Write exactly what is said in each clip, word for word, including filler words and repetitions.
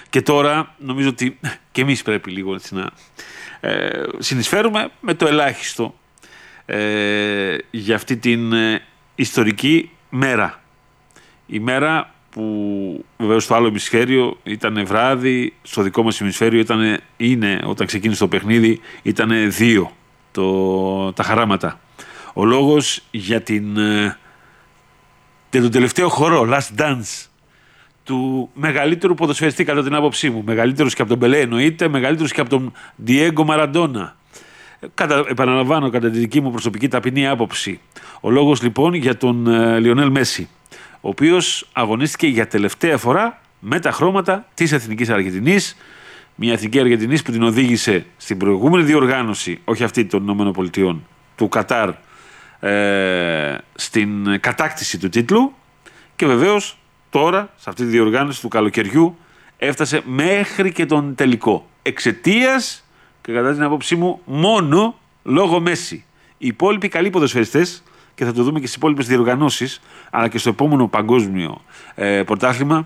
Και τώρα νομίζω ότι και εμείς πρέπει λίγο έτσι, να ε, συνεισφέρουμε με το ελάχιστο ε, για αυτή την ε, ιστορική μέρα. Η μέρα που βεβαίως στο άλλο ημισφαίριο ήταν βράδυ, στο δικό μας ημισφαίριο ήταν, είναι, όταν ξεκίνησε το παιχνίδι, ήταν δύο το, τα χαράματα. Ο λόγος για, την, για τον τελευταίο χορό, Last Dance, του μεγαλύτερου ποδοσφαιριστή κατά την άποψή μου. Μεγαλύτερος και από τον Πελέ εννοείται, μεγαλύτερος και από τον Διέγκο Μαραντόνα. Κατα, επαναλαμβάνω κατά τη δική μου προσωπική ταπεινή άποψη. Ο λόγος λοιπόν για τον ε, Λιονέλ Μέση, ο οποίος αγωνίστηκε για τελευταία φορά με τα χρώματα της Εθνικής Αργεντινής. Μια Εθνική Αργεντινής που την οδήγησε στην προηγούμενη διοργάνωση, όχι αυτή των ΗΠΑ, του Κατάρ, ε, στην κατάκτηση του τίτλου, και βεβαίως τώρα, σε αυτή τη διοργάνωση του καλοκαιριού, έφτασε μέχρι και τον τελικό. Εξαιτίας, και κατά την άποψή μου, μόνο λόγω Μέση. Οι υπόλοιποι καλοί ποδοσφαιριστές, και θα το δούμε και στις υπόλοιπες διοργανώσεις, αλλά και στο επόμενο παγκόσμιο ε, πρωτάθλημα,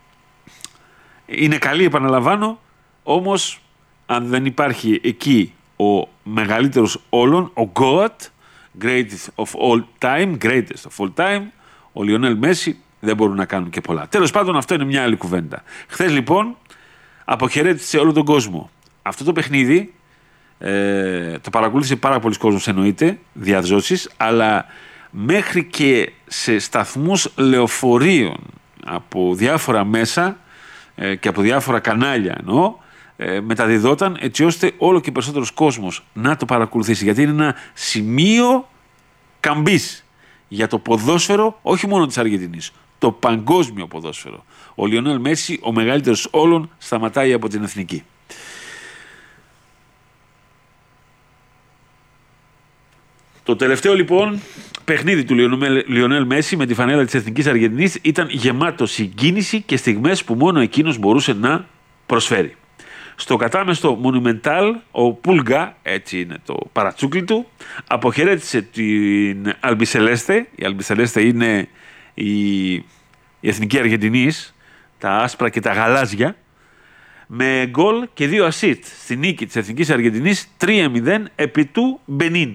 είναι καλοί, επαναλαμβάνω, όμως αν δεν υπάρχει εκεί ο μεγαλύτερος όλων, ο GOAT, greatest of all time, greatest of all time, ο Λιονέλ Μέση, δεν μπορούν να κάνουν και πολλά. Τέλος πάντων, αυτό είναι μια άλλη κουβέντα. Χθες λοιπόν αποχαιρέτησε όλο τον κόσμο. Αυτό το παιχνίδι ε, το παρακολούθησε πάρα πολλοί κόσμος, εννοείται, διαδόσεις, αλλά μέχρι και σε σταθμούς λεωφορείων από διάφορα μέσα ε, και από διάφορα κανάλια εννοώ, ε, μεταδιδόταν έτσι ώστε όλο και περισσότερος κόσμος να το παρακολουθήσει, γιατί είναι ένα σημείο καμπής για το ποδόσφαιρο, όχι μόνο της Αργεντινής, το παγκόσμιο ποδόσφαιρο. Ο Λιονέλ Μέση, ο μεγαλύτερος όλων, σταματάει από την εθνική. Το τελευταίο λοιπόν παιχνίδι του Λιονέλ Μέση με τη φανέλα της Εθνικής Αργεντινής ήταν γεμάτο συγκίνηση και στιγμές που μόνο εκείνος μπορούσε να προσφέρει. Στο κατάμεστο Μονουμεντάλ, ο Πούλγκα, έτσι είναι το παρατσούκλι του, αποχαιρέτησε την Αλμπισελέστε. Η Αλμπισελέστε είναι η, η Εθνική Αργεντινής, τα άσπρα και τα γαλάζια, με γκολ και δύο ασίστ στη νίκη της Εθνικής Αργεντινής τρία μηδέν επί του Μπενίν.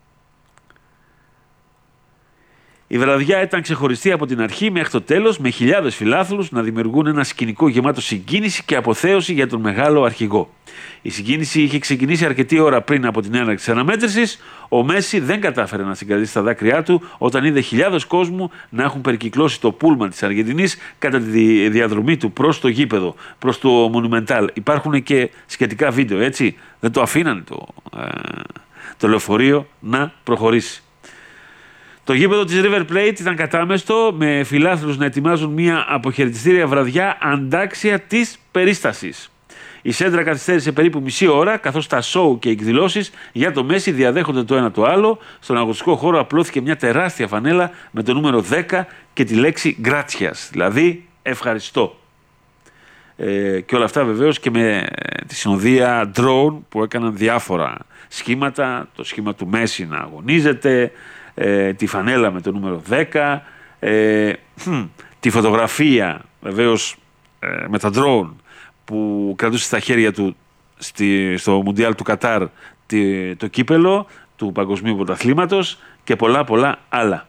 Η βραδιά ήταν ξεχωριστή από την αρχή μέχρι το τέλος, με χιλιάδες φιλάθλους να δημιουργούν ένα σκηνικό γεμάτο συγκίνηση και αποθέωση για τον μεγάλο αρχηγό. Η συγκίνηση είχε ξεκινήσει αρκετή ώρα πριν από την έναρξη της αναμέτρησης. Ο Μέση δεν κατάφερε να συγκρατήσει τα δάκρυά του όταν είδε χιλιάδες κόσμου να έχουν περικυκλώσει το πούλμαν της Αργεντινής κατά τη διαδρομή του προς το γήπεδο, προς το Μονουμεντάλ. Υπάρχουν και σχετικά βίντεο, έτσι. Δεν το αφήνανε το, ε, το λεωφορείο να προχωρήσει. Το γήπεδο της River Plate ήταν κατάμεστο, με φιλάθλους να ετοιμάζουν μια αποχαιρετιστήρια βραδιά αντάξια της περίστασης. Η σέντρα καθυστέρησε περίπου μισή ώρα, καθώς τα σόου και οι εκδηλώσεις για το Μέση διαδέχονται το ένα το άλλο. Στον αγωνιστικό χώρο απλώθηκε μια τεράστια φανέλα με το νούμερο δέκα και τη λέξη Gracias, δηλαδή ευχαριστώ. Ε, και όλα αυτά βεβαίως και με τη συνοδεία drone που έκαναν διάφορα σχήματα, το σχήμα του Μέση να αγωνίζεται, Ε, τη φανέλα με το νούμερο δέκα, ε, τη φωτογραφία βεβαίως ε, με τα drone που κρατούσε στα χέρια του στη, στο Μουντιάλ του Κατάρ τη, το κύπελο του Παγκοσμίου Πρωταθλήματος και πολλά πολλά άλλα.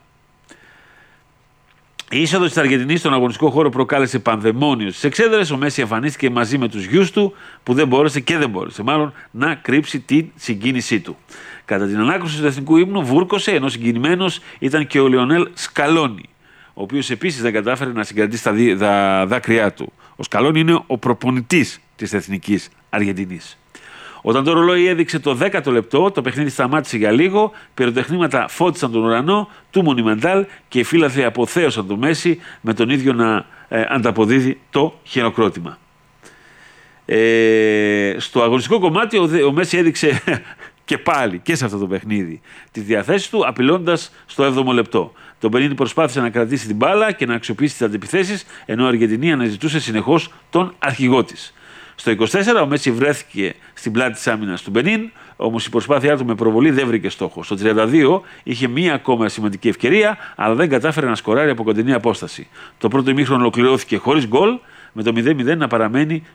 Η είσοδος της Αργεντινής στον αγωνιστικό χώρο προκάλεσε πανδαιμόνιο στις εξέδρες. Ο Μέση εμφανίστηκε μαζί με τους γιους του που δεν μπόρεσε και δεν μπόρεσε μάλλον να κρύψει την συγκίνησή του. Κατά την ανάκρουση του εθνικού ύμνου βούρκωσε, ενώ συγκινημένος ήταν και ο Λιονέλ Σκαλόνι, ο οποίος επίσης δεν κατάφερε να συγκρατήσει τα, δι... τα δάκρυά του. Ο Σκαλόνι είναι ο προπονητής της Εθνικής Αργεντινής. Όταν το ρολόι έδειξε το δέκατο λεπτό, το παιχνίδι σταμάτησε για λίγο, πυροτεχνήματα φώτισαν τον ουρανό του Μονουμεντάλ και οι φίλαθλοι αποθέωσαν το Μέση με τον ίδιο να ε, ανταποδίδει το χειροκρότημα. Ε, στο αγωνιστικό κομμάτι ο, ο Μέση έδειξε και πάλι και σε αυτό το παιχνίδι τις διαθέσεις του, απειλώντας στο έβδομο λεπτό. Το Μπενίν προσπάθησε να κρατήσει την μπάλα και να αξιοποιήσει τις αντιπιθέσεις, ενώ η Αργεντινή αναζητούσε συνεχώς τον αρχηγό της. Στο είκοσι τέσσερα ο Μέση βρέθηκε στην πλάτη της άμυνας του Μπενίν, όμως η προσπάθειά του με προβολή δεν βρήκε στόχο. Στο τριάντα δύο είχε μία ακόμα σημαντική ευκαιρία, αλλά δεν κατάφερε να σκοράρει από κοντινή απόσταση. Το πρώτο ημίχρονο ολοκληρώθηκε χωρίς γκολ, με το μηδέν μηδέν να παραμένει